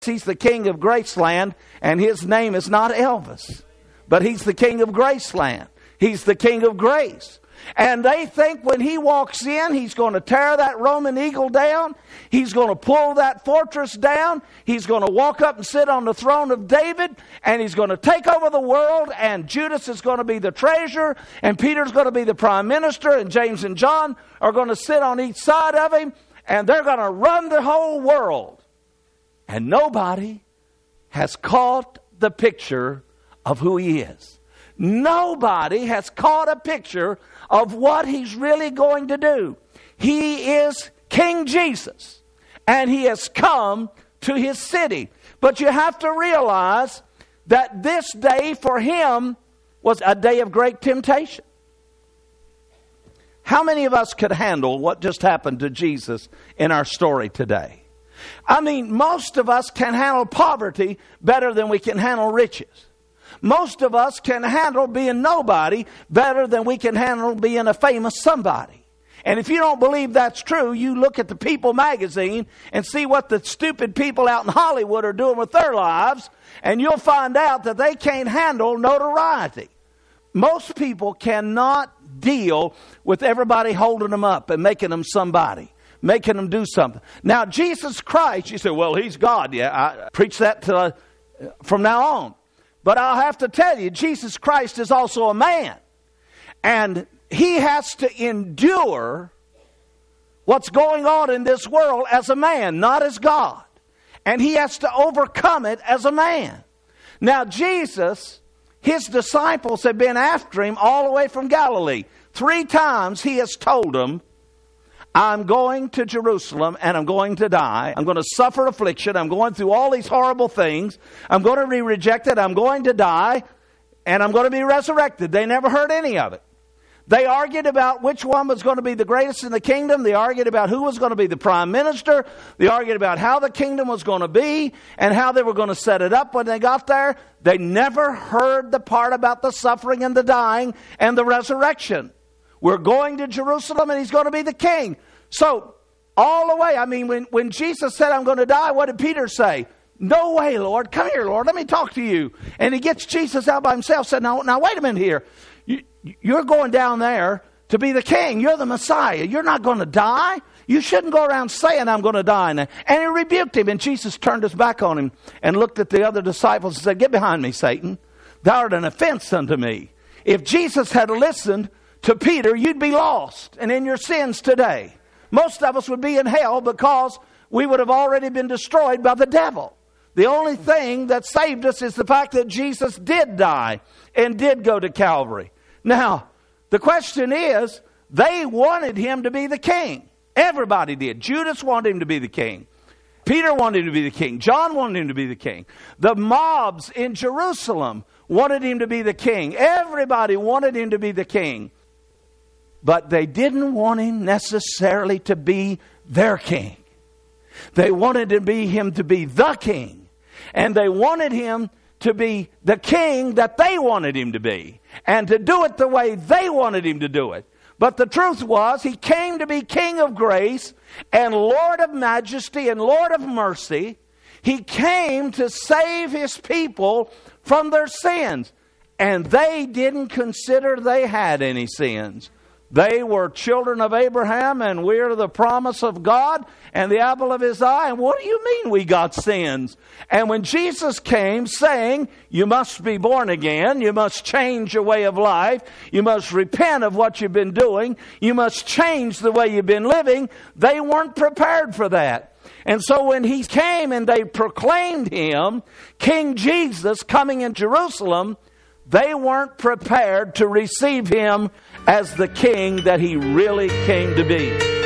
He's the King of Graceland, and his name is not Elvis, but he's the King of Graceland. He's the King of Grace. And they think when he walks in, he's going to tear that Roman eagle down. He's going to pull that fortress down. He's going to walk up and sit on the throne of David, and he's going to take over the world, and Judas is going to be the treasurer, and Peter's going to be the prime minister, and James and John are going to sit on each side of him, and they're going to run the whole world. And nobody has caught the picture of who he is. Nobody has caught a picture of what he's really going to do. He is King Jesus, and he has come to his city. But you have to realize that this day for him was a day of great temptation. How many of us could handle what just happened to Jesus in our story today? I mean, most of us can handle poverty better than we can handle riches. Most of us can handle being nobody better than we can handle being a famous somebody. And if you don't believe that's true, you look at the People magazine and see what the stupid people out in Hollywood are doing with their lives, and you'll find out that they can't handle notoriety. Most people cannot deal with everybody holding them up and making them somebody, making them do something. Now, Jesus Christ, you say, well, he's God. Yeah, I preach that from now on. But I'll have to tell you, Jesus Christ is also a man. And he has to endure what's going on in this world as a man, not as God. And he has to overcome it as a man. Now, Jesus, his disciples have been after him all the way from Galilee. 3 times he has told them, I'm going to Jerusalem and I'm going to die. I'm going to suffer affliction. I'm going through all these horrible things. I'm going to be rejected. I'm going to die and I'm going to be resurrected. They never heard any of it. They argued about which one was going to be the greatest in the kingdom. They argued about who was going to be the prime minister. They argued about how the kingdom was going to be and how they were going to set it up when they got there. They never heard the part about the suffering and the dying and the resurrection. We're going to Jerusalem and he's going to be the king. So all the way, I mean, when Jesus said, I'm going to die, what did Peter say? No way, Lord. Come here, Lord. Let me talk to you. And he gets Jesus out by himself, said, now wait a minute here. You're going down there to be the king. You're the Messiah. You're not going to die. You shouldn't go around saying I'm going to die. And he rebuked him. And Jesus turned his back on him and looked at the other disciples and said, get behind me, Satan. Thou art an offense unto me. If Jesus had listened to Peter, you'd be lost and in your sins today. Most of us would be in hell because we would have already been destroyed by the devil. The only thing that saved us is the fact that Jesus did die and did go to Calvary. Now, the question is, they wanted him to be the king. Everybody did. Judas wanted him to be the king. Peter wanted him to be the king. John wanted him to be the king. The mobs in Jerusalem wanted him to be the king. Everybody wanted him to be the king. But they didn't want him necessarily to be their king. They wanted him to be the king. And they wanted him to be the king that they wanted him to be. And to do it the way they wanted him to do it. But the truth was, he came to be King of grace and Lord of majesty and Lord of mercy. He came to save his people from their sins. And they didn't consider they had any sins. They were children of Abraham, and we're the promise of God and the apple of his eye. And what do you mean we got sins? And when Jesus came saying, you must be born again, you must change your way of life, you must repent of what you've been doing, you must change the way you've been living, they weren't prepared for that. And so when he came and they proclaimed him, King Jesus, coming in Jerusalem, they weren't prepared to receive him as the king that he really came to be.